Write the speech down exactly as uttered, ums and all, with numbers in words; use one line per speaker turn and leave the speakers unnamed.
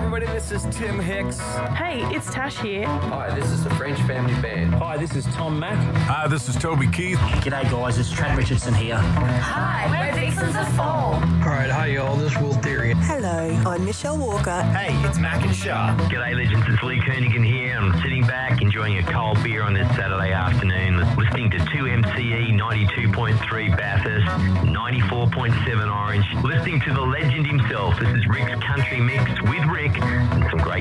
everybody, this is Tim Hicks.
Hey, it's Tash here.
Hi, this is the French Family Band.
Hi, this is Tom Mack.
Hi, this is Toby Keith.
G'day guys, it's Trent Richardson here.
Hi, we're Vixens of Fall.
Alright, hi y'all, this is Will Theory.
Hello, I'm Michelle Walker.
Hey, it's Mac and Shah.
G'day legends, it's Lee Koenigan here. I'm sitting back, enjoying a cold beer on this Saturday afternoon, listening to two M C E ninety-two point three Bathurst, ninety-four point seven Orange, listening to the legend himself. This is Rick's Country Mix with Rick, and some great